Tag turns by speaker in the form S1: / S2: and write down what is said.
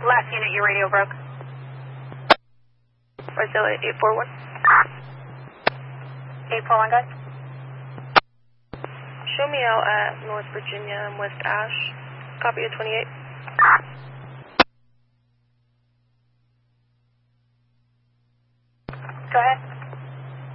S1: Last unit, your radio broke.
S2: Brazil 841.
S1: 841, guys.
S2: Show me out at North Virginia and West Ash. Copy of 28.
S1: Go ahead.